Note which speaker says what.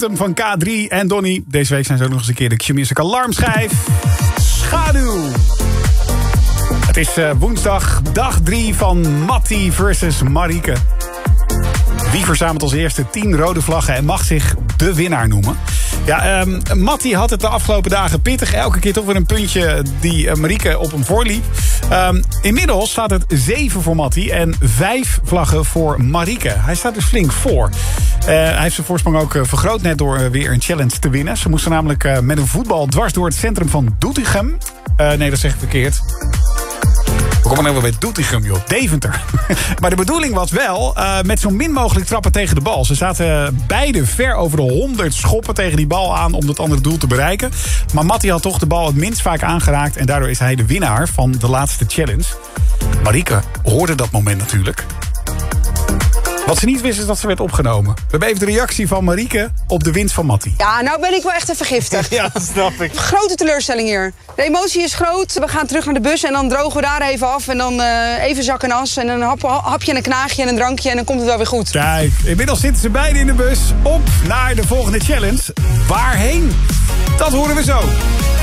Speaker 1: Van K3 en Donnie. Deze week zijn ze ook nog eens een keer de Q-Music alarmschijf. Schaduw. Het is woensdag, dag 3 van Mattie versus Marieke. Wie verzamelt als eerste 10 rode vlaggen en mag zich de winnaar noemen? Ja, Mattie had het de afgelopen dagen pittig. Elke keer toch weer een puntje die Marieke op hem voorliep. Inmiddels staat het 7 voor Mattie en 5 vlaggen voor Marieke. Hij staat dus flink voor. Hij heeft zijn voorsprong ook vergroot net door weer een challenge te winnen. Ze moesten namelijk met een voetbal dwars door het centrum van Doetinchem. Nee, dat zeg ik verkeerd. We komen nou weer bij Doetinchem, joh. Deventer. Maar de bedoeling was wel met zo min mogelijk trappen tegen de bal. Ze zaten beide ver over de 100 schoppen tegen die bal aan om dat andere doel te bereiken. Maar Mattie had toch de bal het minst vaak aangeraakt. En daardoor is hij de winnaar van de laatste challenge. Marieke hoorde dat moment natuurlijk. Wat ze niet wist is dat ze werd opgenomen. We hebben even de reactie van Marieke op de winst van Mattie.
Speaker 2: Ja, nou ben ik wel echt even giftig.
Speaker 1: Ja, dat snap ik.
Speaker 2: Grote teleurstelling hier. De emotie is groot. We gaan terug naar de bus en dan drogen we daar even af. En dan even zak en as. En een hapje en een knaagje en een drankje. En dan komt het wel weer goed.
Speaker 1: Kijk, inmiddels zitten ze beiden in de bus. Op naar de volgende challenge. Waarheen? Dat horen we zo.